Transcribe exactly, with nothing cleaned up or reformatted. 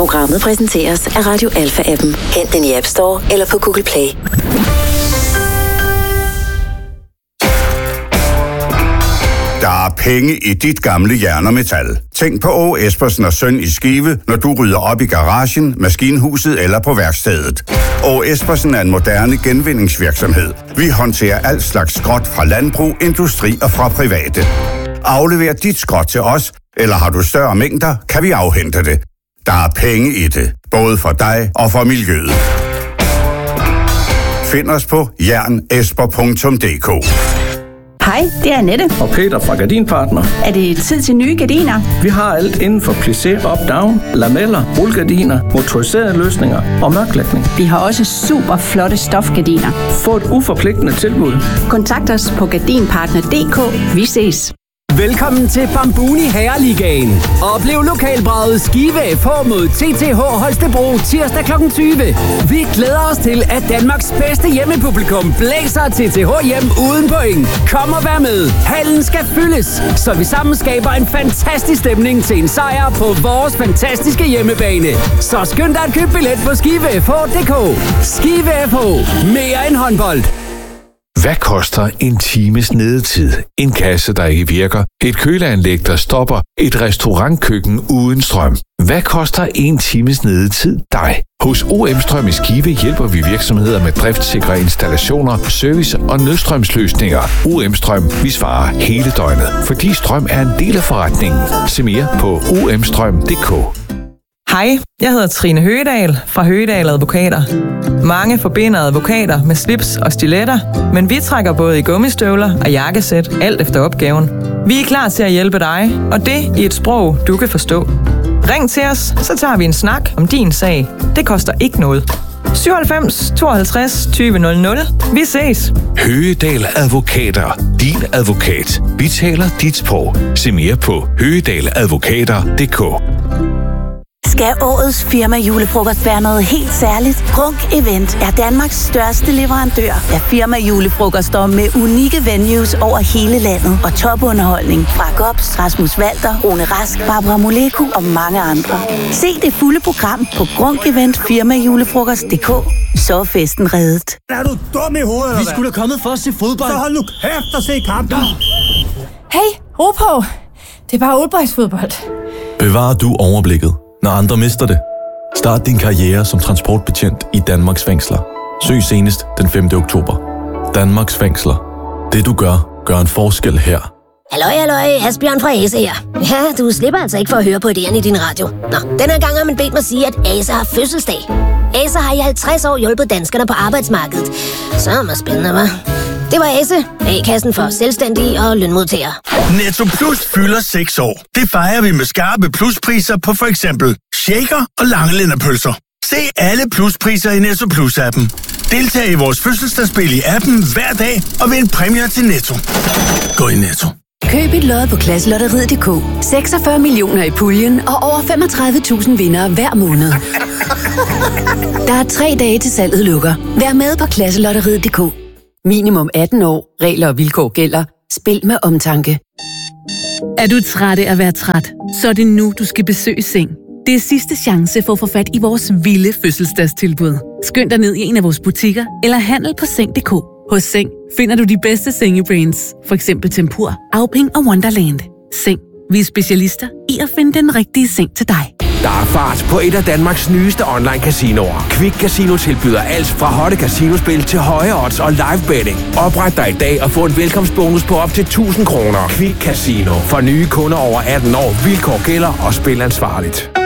Programmet præsenteres af Radio Alpha-appen. Hent den i App Store eller på Google Play. Der er penge i dit gamle jern og metal. Tænk på Åge Espersen og Søn i Skive, når du rydder op i garagen, maskinhuset eller på værkstedet. Åge Espersen er en moderne genvindingsvirksomhed. Vi håndterer alt slags skrot fra landbrug, industri og fra private. Aflever dit skrot til os, eller har du større mængder, kan vi afhente det. Der er penge i det, både for dig og for miljøet. Find os på jernesper punktum d k. Hej, det er Annette. Og Peter fra Gardinpartner. Er det tid til nye gardiner? Vi har alt inden for plissé, up-down, lameller, rullegardiner, motoriserede løsninger og mørklægning. Vi har også super flotte stofgardiner. Få et uforpligtende tilbud. Kontakt os på gardinpartner punktum d k. Vi ses. Velkommen til Bambuni Herreligaen. Oplev lokalbraget Skive F H mod T T H Holstebro tirsdag klokken tyve. Vi glæder os til, at Danmarks bedste hjemmepublikum blæser T T H hjem uden point. Kom og vær med. Hallen skal fyldes, så vi sammen skaber en fantastisk stemning til en sejr på vores fantastiske hjemmebane. Så skynd dig at købe billet på skive f h punktum d k. Skive F H. Mere end håndbold. Hvad koster en times nedetid? En kasse, der ikke virker? Et køleanlæg, der stopper? Et restaurantkøkken uden strøm? Hvad koster en times nedetid dig? Hos O M Strøm i Skive hjælper vi virksomheder med driftsikre installationer, service og nødstrømsløsninger. O M Strøm, vi svarer hele døgnet, fordi strøm er en del af forretningen. Se mere på o m strøm punktum d k. Hej, jeg hedder Trine Høgedal fra Høgedal Advokater. Mange forbinder advokater med slips og stiletter, men vi trækker både i gummistøvler og jakkesæt, alt efter opgaven. Vi er klar til at hjælpe dig, og det i et sprog, du kan forstå. Ring til os, så tager vi en snak om din sag. Det koster ikke noget. syvoghalvfems tooghalvtreds tyve nul nul. Vi ses. Høgedal Advokater. Din advokat. Vi taler dit sprog. Se mere på høgedaladvokater punktum d k. Skal årets firma julefrokost være noget helt særligt? Grunk Event er Danmarks største leverandør af firma julefrokoster med unikke venues over hele landet og topunderholdning fra Gops, Rasmus Walter, Rune Rask, Barbara Moleko og mange andre. Se det fulde program på Grunk Event firma julefrokost punktum d k. Så er festen reddet. Er du dum i hovedet? Vi skulle da kommet for at se fodbold. Så hold nu kæft og se kampen. Hey, ro på. Det er bare oldboysfodbold. Bevarer du overblikket, når andre mister det? Start din karriere som transportbetjent i Danmarks fængsler. Søg senest den femte oktober. Danmarks fængsler. Det du gør, gør en forskel her. Halløj, halløj, Asbjørn fra Ase her. Ja, du slipper altså ikke for at høre på idéerne i din radio. Nå, den her gang har man bedt mig sige, at Ase har fødselsdag. Ase har i halvtreds år hjulpet danskerne på arbejdsmarkedet. Så er det spændende, hva'? Det var Ase, A-kassen for selvstændige og lønmodtagere. Netto Plus fylder seks år. Det fejrer vi med skarpe pluspriser på for eksempel shaker og langelænderpølser. Se alle pluspriser i Netto Plus-appen. Deltag i vores fødselsdagsspil i appen hver dag og vind præmier til Netto. Gå i Netto. Køb et lod på Klasselotteriet punktum d k. seksogfyrre millioner i puljen og over femogtredive tusind vindere hver måned. Der er tre dage til salget lukker. Vær med på Klasselotteriet punktum d k. Minimum atten år. Regler og vilkår gælder. Spil med omtanke. Er du træt af at være træt? Så er det nu, du skal besøge Seng. Det er sidste chance for at få fat i vores vilde fødselsdagstilbud. Skynd dig ned i en af vores butikker eller handel på seng punktum d k. Hos Seng finder du de bedste sengebrands, for eksempel Tempur, Auping og Wonderland. Seng. Vi er specialister i at finde den rigtige seng til dig. Der er fart på et af Danmarks nyeste online casinoer. Quick Casino tilbyder alt fra hotte casinospil til høje odds og live betting. Opret dig i dag og få en velkomstbonus på op til tusind kroner. Quick Casino. For nye kunder over atten år. Vilkår gælder og spil ansvarligt.